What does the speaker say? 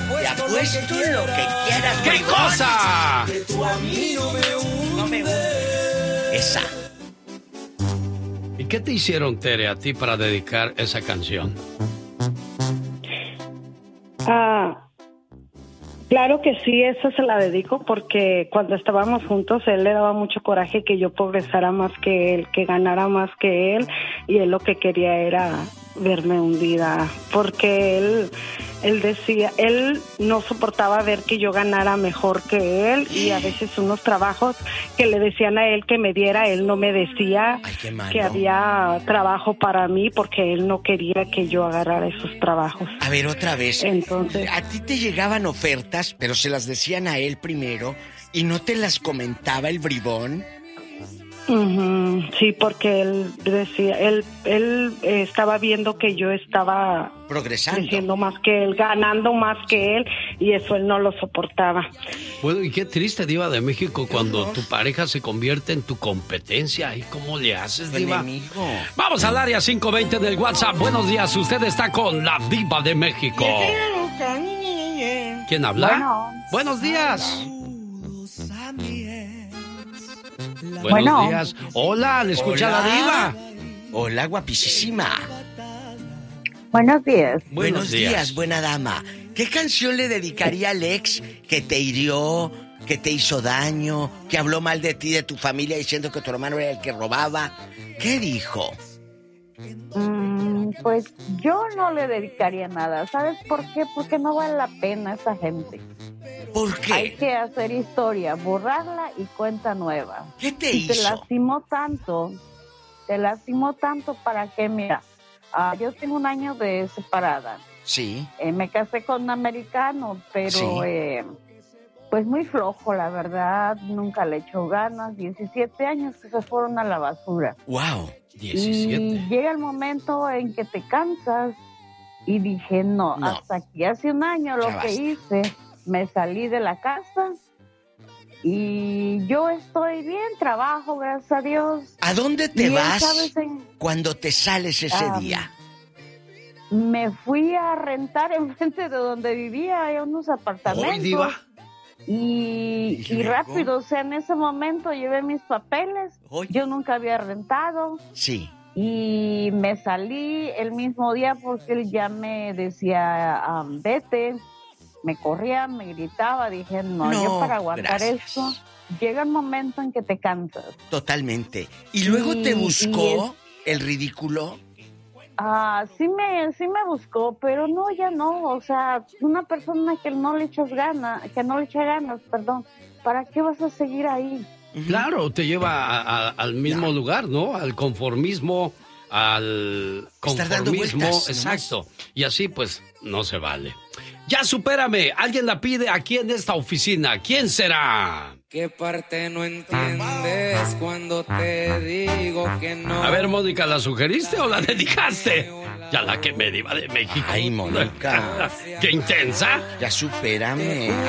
Te apuesto lo que quieras. ¿Qué bribón. cosa? Que tú a mí No me hundes. Esa. ¿Y qué te hicieron, Tere, a ti para dedicar esa canción? Claro que sí, esa se la dedico porque cuando estábamos juntos él le daba mucho coraje que yo progresara más que él, que ganara más que él, y él lo que quería era verme hundida, porque él decía, él no soportaba ver que yo ganara mejor que él, y a veces unos trabajos que le decían a él que me diera, él no me decía. Ay, qué malo. Que había trabajo para mí porque él no quería que yo agarrara esos trabajos. A ver, otra vez. Entonces, A ti te llegaban ofertas, pero se las decían a él primero y no te las comentaba el bribón. sí, porque él decía, él estaba viendo que yo estaba Progresando. creciendo más que él, ganando más que él, y eso él no lo soportaba. Bueno, y qué triste, Diva de México, cuando tu pareja se convierte en tu competencia. ¿Y cómo le haces, Tu Diva? enemigo. Vamos al área 520 del WhatsApp. Buenos días, usted está con la Diva de México. ¿Quién habla? Bueno. Buenos días. Buenos Bueno. días. Hola, ¿le escucha Hola. la Diva? Hola, guapísima. Buenos días. Buenos días, buena dama. ¿Qué canción le dedicaría al ex que te hirió, que te hizo daño, que habló mal de ti, de tu familia, diciendo que tu hermano era el que robaba? ¿Qué dijo? Pues yo no le dedicaría nada. ¿Sabes por qué? Porque no vale la pena esa gente. ¿Por qué? Hay que hacer historia, borrarla y cuenta nueva. ¿Qué te Y te hizo? lastimó tanto para que, mira, yo tengo 1 año de separada. Sí. Me casé con un americano, pero Sí. pues muy flojo, la verdad. Nunca le echó ganas. 17 años que se fueron a la basura. Wow. 17. Y llega el momento en que te cansas y dije, no. Hasta aquí. Hace 1 año lo Ya que basta. hice, me salí de la casa y yo estoy bien, trabajo, gracias a Dios. ¿A dónde te Y él, vas ¿sabes? cuando te sales ese día? Me fui a rentar enfrente de donde vivía, hay unos apartamentos. Hoy, Diva. Y luego? rápido, o sea, en ese momento llevé mis papeles. Hoy. Yo nunca había rentado. Sí. Y me salí el mismo día porque él ya me decía, vete. Me corría, me gritaba. Dije, no, yo para aguantar gracias. esto, llega el momento en que te cansas. Totalmente. ¿Y luego te buscó el ridículo? Sí me buscó, pero no, ya no. O sea, una persona que no le echas ganas, perdón, ¿para qué vas a seguir ahí? Claro, te lleva al mismo lugar, ¿no? Al conformismo, al Estar dando conformismo, vueltas, exacto. Y así, pues, no se vale. Ya supérame, alguien la pide aquí en esta oficina. ¿Quién será? ¿Qué parte no entiendes cuando te digo que no? A ver, Mónica, ¿la sugeriste o la dedicaste? Ya la que me Diva de México. Ay, Mónica. ¡Qué intensa! Ya supérame.